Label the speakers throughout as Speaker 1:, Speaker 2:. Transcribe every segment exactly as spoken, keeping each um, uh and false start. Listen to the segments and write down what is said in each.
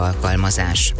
Speaker 1: alkalmazás.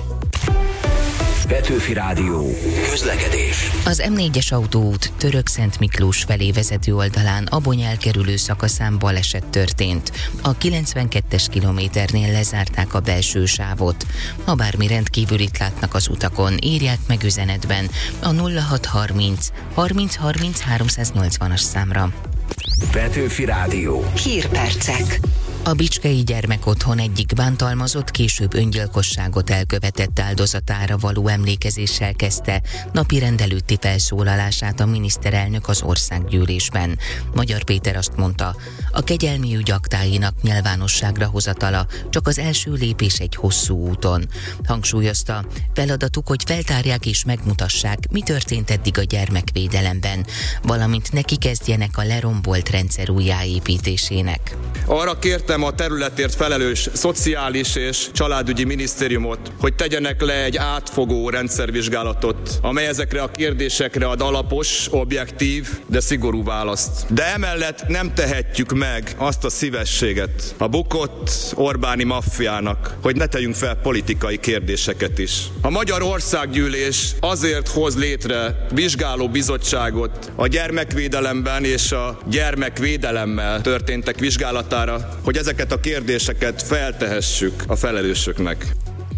Speaker 2: Petőfi Rádió. Közlekedés.
Speaker 1: Az em négyes autóút Török-Szent Miklós felé vezető oldalán Abony elkerülő szakaszán baleset történt. A kilencvenkettes kilométernél lezárták a belső sávot. Ha bármi rendkívülit látnak az utakon, írják meg üzenetben a nulla hat harminc harminc harminc háromszáznyolcvanas számra.
Speaker 2: Petőfi Rádió.
Speaker 3: Hírpercek.
Speaker 1: A bicskei gyermekotthon egyik bántalmazott később öngyilkosságot elkövetett áldozatára való emlékezéssel kezdte napi rendelőtti felszólalását a miniszterelnök az országgyűlésben. Magyar Péter azt mondta, a kegyelmi ügy aktáinak nyilvánosságra hozatala csak az első lépés egy hosszú úton. Hangsúlyozta, feladatuk, hogy feltárják és megmutassák, mi történt eddig a gyermekvédelemben, valamint neki kezdjenek a lerombolt rendszer újjáépítésének.
Speaker 4: Arra kértem a területért felelős szociális és családügyi minisztériumot, hogy tegyenek le egy átfogó rendszervizsgálatot, amely ezekre a kérdésekre ad alapos, objektív, de szigorú választ. De emellett nem tehetjük meg azt a szívességet a bukott Orbáni maffiának, hogy ne tegyünk fel politikai kérdéseket is. A Magyar Országgyűlés azért hoz létre vizsgáló bizottságot a gyermekvédelemben és a gyermekvédelemmel történtek vizsgálatára, hogy ezeket a kérdéseket feltehessük a felelősöknek.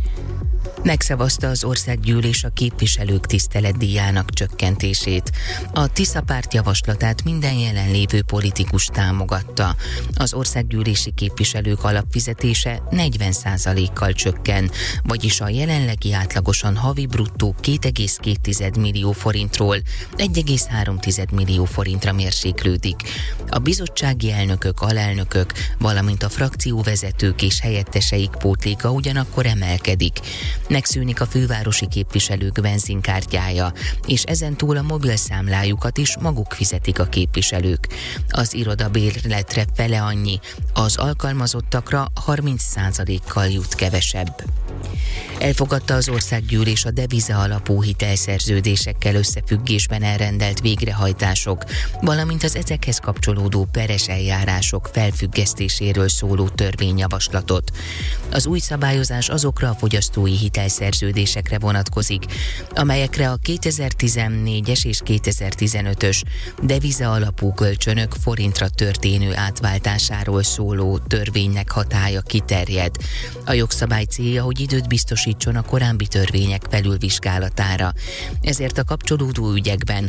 Speaker 1: Megszavazta az országgyűlés a képviselők tiszteletdíjának csökkentését. A Tisza párt javaslatát minden jelenlévő politikus támogatta. Az országgyűlési képviselők alapfizetése negyven százalékkal csökken, vagyis a jelenlegi átlagosan havi bruttó két egész két millió forintról egy egész három millió forintra mérséklődik. A bizottsági elnökök, alelnökök, valamint a frakcióvezetők és helyetteseik pótléka ugyanakkor emelkedik. Megszűnik a fővárosi képviselők benzinkártyája, és ezentúl a mobil számlájukat is maguk fizetik a képviselők. Az irodabérletre fele annyi, az alkalmazottakra harminc százalékkal jut kevesebb. Elfogadta az országgyűlés a deviza alapú hitelszerződésekkel összefüggésben elrendelt végrehajtások, valamint az ezekhez kapcsolódó peres eljárások felfüggesztéséről szóló törvényjavaslatot. Az új szabályozás azokra a fogyasztói hitelszerződésekre vonatkozik, amelyekre a kétezer-tizennégyes és kétezer-tizenötös deviza alapú kölcsönök forintra történő átváltásáról szóló törvénynek hatálya kiterjed. A jogszabály célja, hogy időt biztosítson a korábbi törvények felülvizsgálatára. Ezért a kapcsolódó ügyekben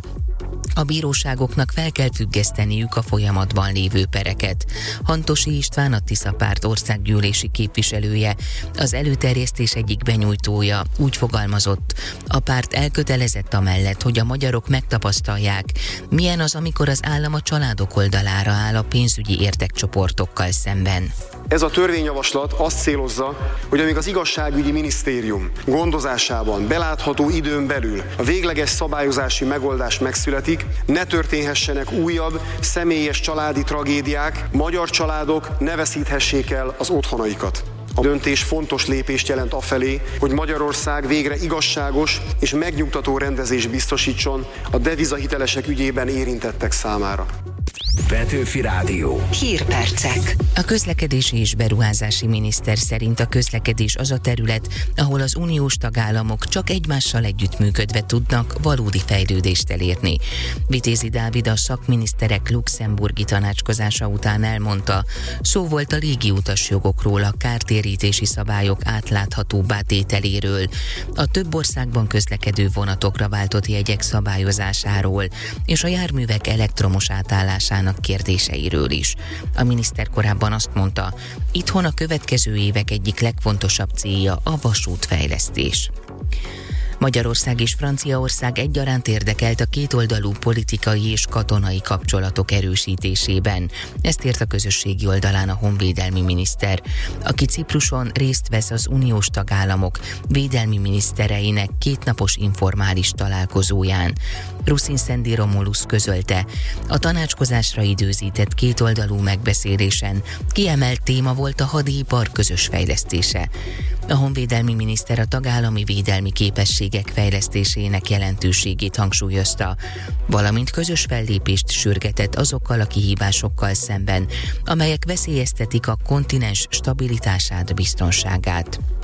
Speaker 1: a bíróságoknak fel kell függeszteniük a folyamatban lévő pereket. Hantosi István, a Tisza párt országgyűlési képviselője, az előterjesztés egyik benyújtója úgy fogalmazott, a párt elkötelezett amellett, hogy a magyarok megtapasztalják, milyen az, amikor az állam a családok oldalára áll a pénzügyi érdekcsoportokkal szemben.
Speaker 5: Ez a törvényjavaslat azt célozza, hogy amíg az igazságügyi minisztérium gondozásában belátható időn belül a végleges szabályozási megoldás megszületik, ne történhessenek újabb személyes családi tragédiák, magyar családok ne veszíthessék el az otthonaikat. A döntés fontos lépést jelent afelé, hogy Magyarország végre igazságos és megnyugtató rendezést biztosítson a devizahitelesek ügyében érintettek számára.
Speaker 2: Petőfi Rádió.
Speaker 3: Hírpercek.
Speaker 1: A közlekedési és beruházási miniszter szerint a közlekedés az a terület, ahol az uniós tagállamok csak egymással együttműködve tudnak valódi fejlődést elérni. Vitézi Dávid a szakminiszterek luxemburgi tanácskozása után elmondta, szó volt a légiutas jogokról, a kártérítési szabályok átláthatóbbá tételéről, a több országban közlekedő vonatokra váltott jegyek szabályozásáról és a járművek elektromos átállásának kérdéseiről is. A miniszter korábban azt mondta, itthon a következő évek egyik legfontosabb célja a vasútfejlesztés. Magyarország és Franciaország egyaránt érdekelt a kétoldalú politikai és katonai kapcsolatok erősítésében. Ezt írt a közösségi oldalán a honvédelmi miniszter, aki Cipruson részt vesz az uniós tagállamok védelmi minisztereinek kétnapos informális találkozóján. Ruszin Szendi Romulus közölte, a tanácskozásra időzített kétoldalú megbeszélésen kiemelt téma volt a hadipar közös fejlesztése. A honvédelmi miniszter a tagállami védelmi képességek fejlesztésének jelentőségét hangsúlyozta, valamint közös fellépést sürgetett azokkal a kihívásokkal szemben, amelyek veszélyeztetik a kontinens stabilitását, biztonságát.